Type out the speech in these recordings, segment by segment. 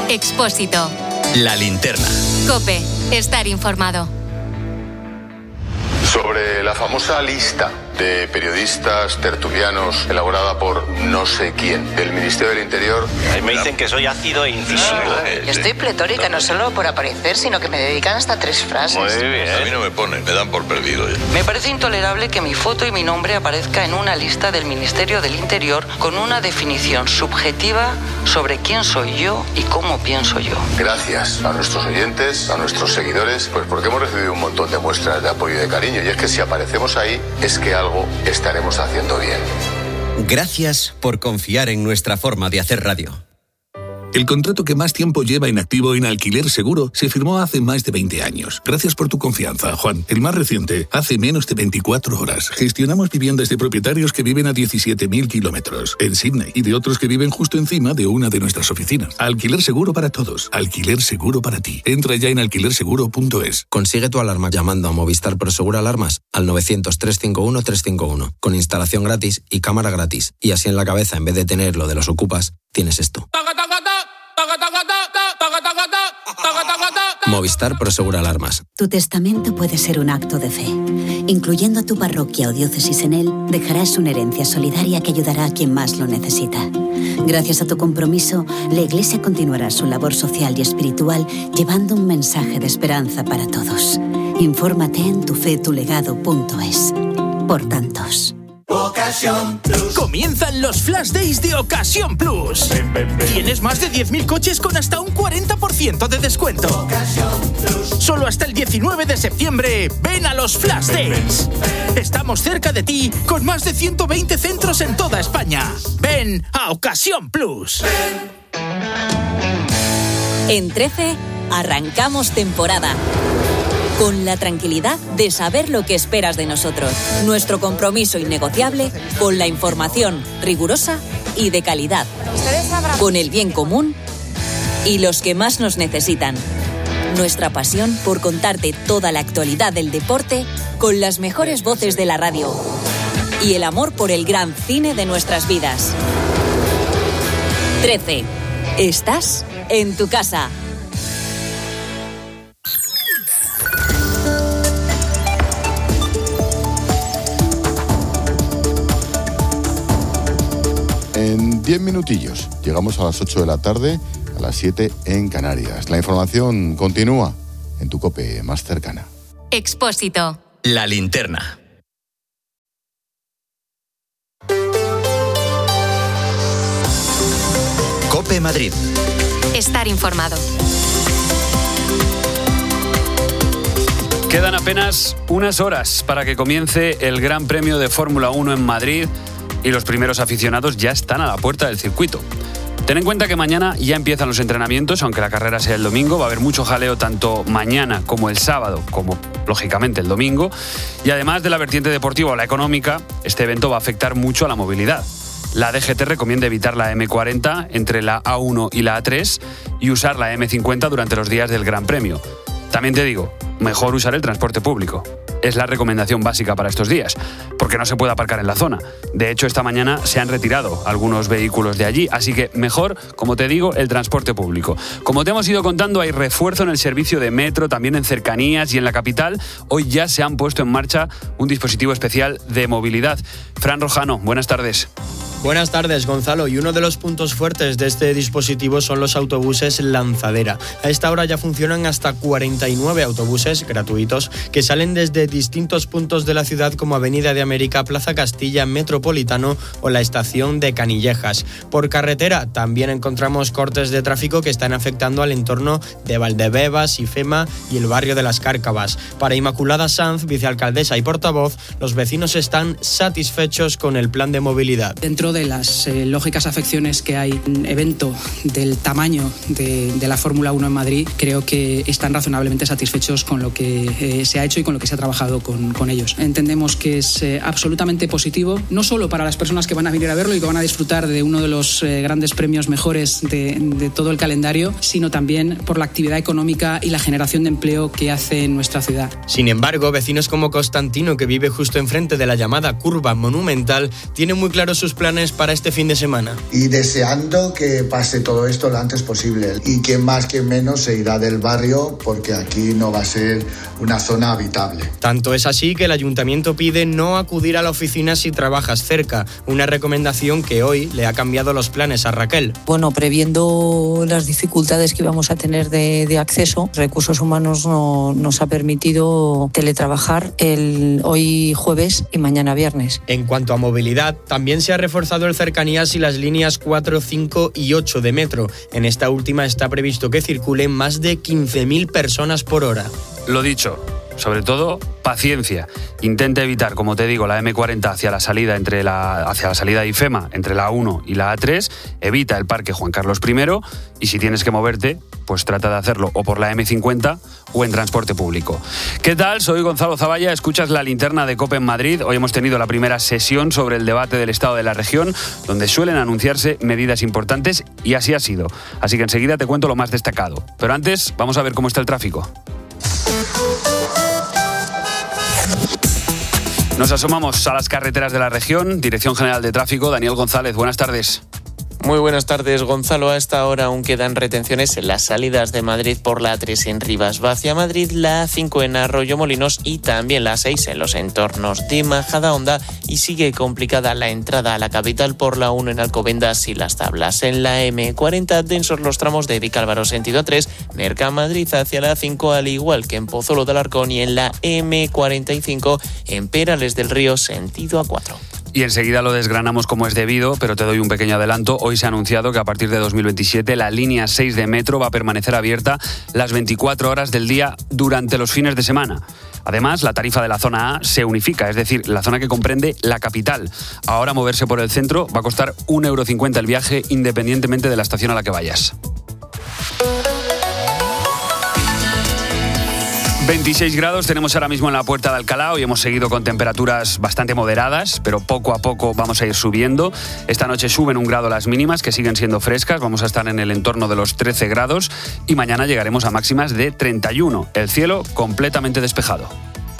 Expósito. La linterna. COPE. Estar informado. Sobre la famosa lista de periodistas tertulianos elaborada por no sé quién del Ministerio del Interior. Me dicen que soy ácido e incisivo. Estoy pletórica, no solo por aparecer, sino que me dedican hasta 3 frases. Muy bien. A mí no me ponen, me dan por perdido. Me parece intolerable que mi foto y mi nombre aparezca en una lista del Ministerio del Interior con una definición subjetiva sobre quién soy yo y cómo pienso yo. Gracias a nuestros oyentes, a nuestros seguidores, pues porque hemos recibido un montón de muestras de apoyo y de cariño. Y es que si aparecemos ahí, es que algo estaremos haciendo bien. Gracias por confiar en nuestra forma de hacer radio. El contrato que más tiempo lleva inactivo en Alquiler Seguro se firmó hace más de 20 años. Gracias por tu confianza, Juan. El más reciente, hace menos de 24 horas. Gestionamos viviendas de propietarios que viven a 17.000 kilómetros en Sydney y de otros que viven justo encima de una de nuestras oficinas. Alquiler Seguro para todos. Alquiler Seguro para ti. Entra ya en alquilerseguro.es. Consigue tu alarma llamando a Movistar Prosegur Alarmas al 900-351-351 con instalación gratis y cámara gratis. Y así en la cabeza, en vez de tener lo de los ocupas, tienes esto. Movistar Prosegur Alarmas. Tu testamento puede ser un acto de fe. Incluyendo a tu parroquia o diócesis en él, dejarás una herencia solidaria que ayudará a quien más lo necesita. Gracias a tu compromiso, la Iglesia continuará su labor social y espiritual llevando un mensaje de esperanza para todos. Infórmate en tufetulegado.es. Por tantos. Ocasión Plus. Comienzan los Flash Days de Ocasión Plus. Tienes más de 10.000 coches con hasta un 40% de descuento. Ocasión Plus. Solo hasta el 19 de septiembre, ven a los Flash Days. Estamos cerca de ti con más de 120 centros en toda España. Ven a Ocasión Plus. En 13, arrancamos temporada. Con la tranquilidad de saber lo que esperas de nosotros. Nuestro compromiso innegociable con la información rigurosa y de calidad. Con el bien común y los que más nos necesitan. Nuestra pasión por contarte toda la actualidad del deporte con las mejores voces de la radio. Y el amor por el gran cine de nuestras vidas. 13. Estás en tu casa. En 10 minutillos llegamos a las 8 de la tarde, a las 7 en Canarias. La información continúa en tu COPE más cercana. Expósito. La linterna. COPE Madrid. Estar informado. Quedan apenas unas horas para que comience el Gran Premio de Fórmula 1 en Madrid y los primeros aficionados ya están a la puerta del circuito. Ten en cuenta que mañana ya empiezan los entrenamientos, aunque la carrera sea el domingo. Va a haber mucho jaleo tanto mañana como el sábado, como lógicamente el domingo. Y además de la vertiente deportiva o la económica, este evento va a afectar mucho a la movilidad. La DGT recomienda evitar la M40 entre la A1 y la A3 y usar la M50 durante los días del Gran Premio. También te digo, mejor usar el transporte público. Es la recomendación básica para estos días, porque no se puede aparcar en la zona. De hecho, esta mañana se han retirado algunos vehículos de allí, así que mejor, como te digo, el transporte público. Como te hemos ido contando, hay refuerzo en el servicio de metro, también en cercanías y en la capital. Hoy ya se han puesto en marcha un dispositivo especial de movilidad. Fran Rojano, buenas tardes. Buenas tardes, Gonzalo. Y uno de los puntos fuertes de este dispositivo son los autobuses Lanzadera. A esta hora ya funcionan hasta 49 autobuses gratuitos que salen desde distintos puntos de la ciudad como Avenida de América, Plaza Castilla, Metropolitano o la estación de Canillejas. Por carretera también encontramos cortes de tráfico que están afectando al entorno de Valdebebas, Ifema y el barrio de Las Cárcavas. Para Inmaculada Sanz, vicealcaldesa y portavoz, los vecinos están satisfechos con el plan de movilidad. Dentro de las lógicas afecciones que hay en un evento del tamaño de la Fórmula 1 en Madrid, creo que están razonablemente satisfechos con lo que se ha hecho y con lo que se ha trabajado con ellos. Entendemos que es absolutamente positivo, no solo para las personas que van a venir a verlo y que van a disfrutar de uno de los grandes premios mejores de todo el calendario, sino también por la actividad económica y la generación de empleo que hace en nuestra ciudad. Sin embargo, vecinos como Constantino, que vive justo enfrente de la llamada curva monumental, tienen muy claro sus planes planes para este fin de semana. Y deseando que pase todo esto lo antes posible. Y quien más, quien menos se irá del barrio porque aquí no va a ser una zona habitable. Tanto es así que el ayuntamiento pide no acudir a la oficina si trabajas cerca, una recomendación que hoy le ha cambiado los planes a Raquel. Bueno, previendo las dificultades que íbamos a tener de acceso, Recursos Humanos nos ha permitido teletrabajar hoy jueves y mañana viernes. En cuanto a movilidad, también se ha reforzado el Cercanías y las líneas 4, 5 y 8 de metro. En esta última está previsto que circulen más de 15.000 personas por hora. Lo dicho, sobre todo, paciencia. Intenta evitar, como te digo, la M40 hacia la salida de IFEMA, entre la 1 y la A3. Evita el Parque Juan Carlos I y si tienes que moverte, pues trata de hacerlo o por la M50 o en transporte público. ¿Qué tal? Soy Gonzalo Zavalla, escuchas la linterna de COPE en Madrid. Hoy hemos tenido la primera sesión sobre el debate del estado de la región, donde suelen anunciarse medidas importantes y así ha sido. Así que enseguida te cuento lo más destacado. Pero antes, vamos a ver cómo está el tráfico. Nos asomamos a las carreteras de la región. Dirección General de Tráfico, Daniel González, buenas tardes. Muy buenas tardes, Gonzalo. A esta hora aún quedan retenciones en las salidas de Madrid por la A3 en Rivas hacia Madrid, la A5 en Arroyomolinos y también la A6 en los entornos de Majadahonda, y sigue complicada la entrada a la capital por la 1 en Alcobendas y Las Tablas. En la M40, densos los tramos de Vicálvaro sentido A3, Mercamadrid hacia la A5, al igual que en Pozuelo de Alarcón, y en la M45 en Perales del Río sentido A4. Y enseguida lo desgranamos como es debido, pero te doy un pequeño adelanto. Hoy se ha anunciado que a partir de 2027 la línea 6 de metro va a permanecer abierta las 24 horas del día durante los fines de semana. Además, la tarifa de la zona A se unifica, es decir, la zona que comprende la capital. Ahora moverse por el centro va a costar 1,50 € el viaje, independientemente de la estación a la que vayas. 26 grados tenemos ahora mismo en la Puerta de Alcalá. Hoy hemos seguido con temperaturas bastante moderadas, pero poco a poco vamos a ir subiendo. Esta noche suben 1 grado las mínimas, que siguen siendo frescas. Vamos a estar en el entorno de los 13 grados y mañana llegaremos a máximas de 31. El cielo completamente despejado.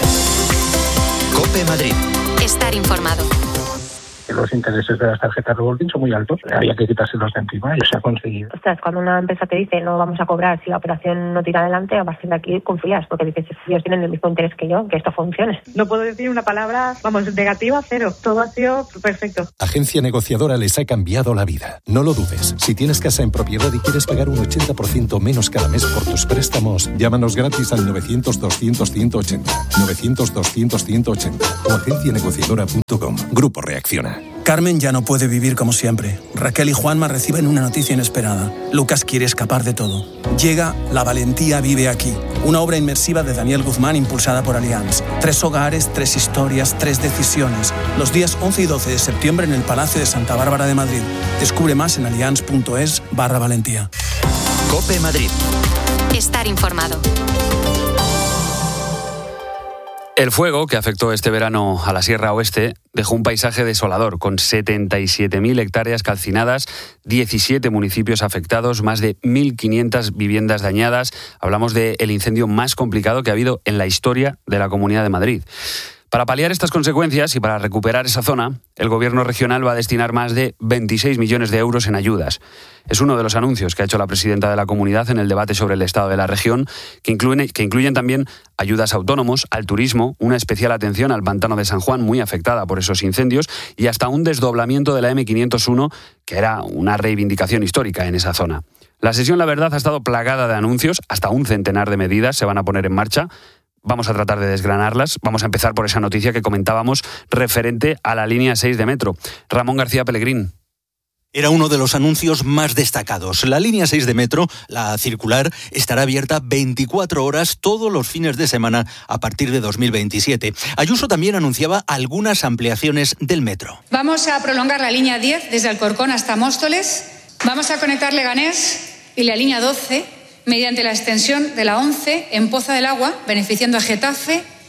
COPE Madrid. Estar informado. Los intereses de las tarjetas revolving son muy altos, había que quitárselos de encima y se ha conseguido. Ostras, cuando una empresa te dice no vamos a cobrar si la operación no tira adelante, a partir de aquí confías, porque dices, ellos tienen el mismo interés que yo, que esto funcione. No puedo decir una palabra, negativa, cero. Todo ha sido perfecto. Agencia Negociadora les ha cambiado la vida. No lo dudes. Si tienes casa en propiedad y quieres pagar un 80% menos cada mes por tus préstamos, llámanos gratis al 900-200-180. 900-200-180 o agencianegociadora.com. Grupo Reacciona. Carmen ya no puede vivir como siempre. Raquel y Juanma reciben una noticia inesperada. Lucas quiere escapar de todo. Llega La Valentía vive aquí, una obra inmersiva de Daniel Guzmán impulsada por Allianz. 3 hogares, 3 historias, 3 decisiones. Los días 11 y 12 de septiembre en el Palacio de Santa Bárbara de Madrid. Descubre más en allianz.es/valentía. COPE Madrid. Estar informado. El fuego que afectó este verano a la Sierra Oeste dejó un paisaje desolador, con 77.000 hectáreas calcinadas, 17 municipios afectados, más de 1.500 viviendas dañadas. Hablamos del incendio más complicado que ha habido en la historia de la Comunidad de Madrid. Para paliar estas consecuencias y para recuperar esa zona, el Gobierno regional va a destinar más de 26 millones de euros en ayudas. Es uno de los anuncios que ha hecho la presidenta de la comunidad en el debate sobre el estado de la región, que incluyen también ayudas a autónomos, al turismo, una especial atención al pantano de San Juan, muy afectada por esos incendios, y hasta un desdoblamiento de la M501, que era una reivindicación histórica en esa zona. La sesión, la verdad, ha estado plagada de anuncios, hasta un centenar de medidas se van a poner en marcha. Vamos a tratar de desgranarlas. Vamos a empezar por esa noticia que comentábamos referente a la línea 6 de metro. Ramón García Pellegrín. Era uno de los anuncios más destacados. La línea 6 de metro, la circular, estará abierta 24 horas todos los fines de semana a partir de 2027. Ayuso también anunciaba algunas ampliaciones del metro. Vamos a prolongar la línea 10 desde Alcorcón hasta Móstoles. Vamos a conectar Leganés y la línea 12 mediante la extensión de la 11 en Poza del Agua, beneficiando a Getafe,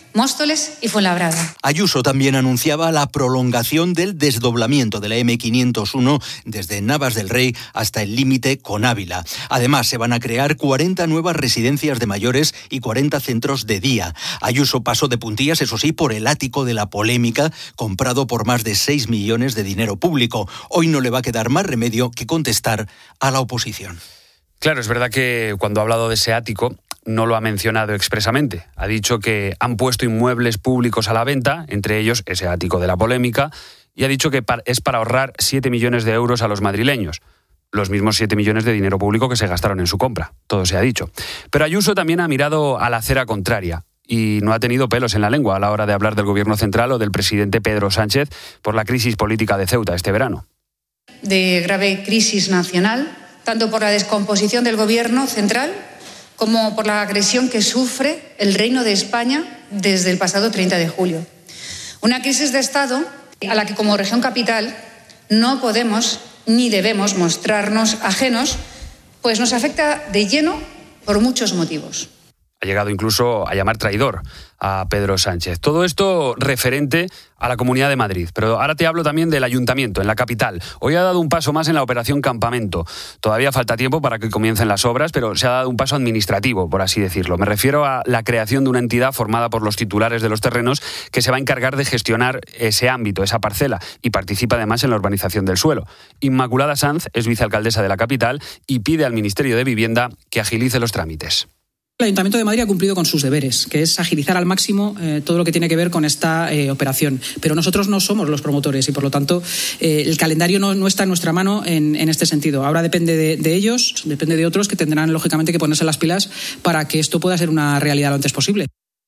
Móstoles y Fuenlabrada. Ayuso también anunciaba la prolongación del desdoblamiento de la M501 desde Navas del Rey hasta el límite con Ávila. Además, se van a crear 40 nuevas residencias de mayores y 40 centros de día. Ayuso pasó de puntillas, eso sí, por el ático de la polémica, comprado por más de 6 millones de dinero público. Hoy no le va a quedar más remedio que contestar a la oposición. Claro, es verdad que cuando ha hablado de ese ático no lo ha mencionado expresamente. Ha dicho que han puesto inmuebles públicos a la venta, entre ellos ese ático de la polémica, y ha dicho que es para ahorrar 7 millones de euros a los madrileños. Los mismos 7 millones de dinero público que se gastaron en su compra. Todo se ha dicho. Pero Ayuso también ha mirado a la acera contraria y no ha tenido pelos en la lengua a la hora de hablar del gobierno central o del presidente Pedro Sánchez por la crisis política de Ceuta este verano. De grave crisis nacional, tanto por la descomposición del gobierno central como por la agresión que sufre el Reino de España desde el pasado 30 de julio. Una crisis de Estado a la que como región capital no podemos ni debemos mostrarnos ajenos, pues nos afecta de lleno por muchos motivos. Ha llegado incluso a llamar traidor a Pedro Sánchez. Todo esto referente a la Comunidad de Madrid. Pero ahora te hablo también del Ayuntamiento, en la capital. Hoy ha dado un paso más en la operación Campamento. Todavía falta tiempo para que comiencen las obras, pero se ha dado un paso administrativo, por así decirlo. Me refiero a la creación de una entidad formada por los titulares de los terrenos que se va a encargar de gestionar ese ámbito, esa parcela, y participa además en la urbanización del suelo. Inmaculada Sanz es vicealcaldesa de la capital y pide al Ministerio de Vivienda que agilice los trámites. El Ayuntamiento de Madrid ha cumplido con sus deberes, que es agilizar al máximo todo lo que tiene que ver con esta operación. Pero nosotros no somos los promotores y, por lo tanto, el calendario no está en nuestra mano en este sentido. Ahora depende de ellos, depende de otros que tendrán, lógicamente, que ponerse las pilas para que esto pueda ser una realidad lo antes posible.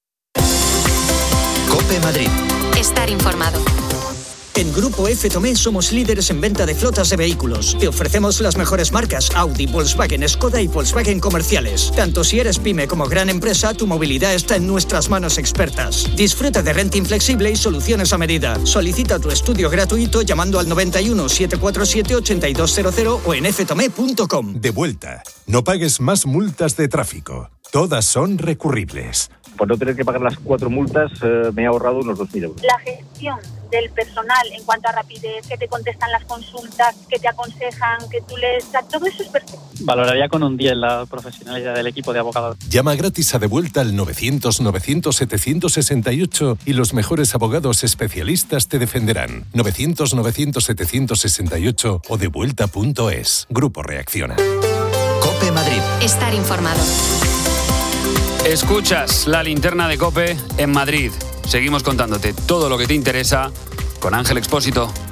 COPE Madrid. Estar informado. En Grupo F Tomé somos líderes en venta de flotas de vehículos. Te ofrecemos las mejores marcas Audi, Volkswagen, Skoda y Volkswagen comerciales. Tanto si eres pyme como gran empresa, tu movilidad está en nuestras manos expertas. Disfruta de renting flexible y soluciones a medida. Solicita tu estudio gratuito llamando al 91 747 8200 o en ftome.com. De vuelta. No pagues más multas de tráfico. Todas son recurribles. Por no tener que pagar las 4 multas, me he ahorrado unos 2.000 euros. La gestión del personal en cuanto a rapidez, que te contestan las consultas, que te aconsejan, que tú lees, todo eso es perfecto. Valoraría con un 10 la profesionalidad del equipo de abogados. Llama gratis a De Vuelta al 900-900-768 y los mejores abogados especialistas te defenderán. 900-900-768 o devuelta.es. Grupo Reacciona. COPE Madrid. Estar informado. Escuchas la linterna de COPE en Madrid. Seguimos contándote todo lo que te interesa con Ángel Expósito.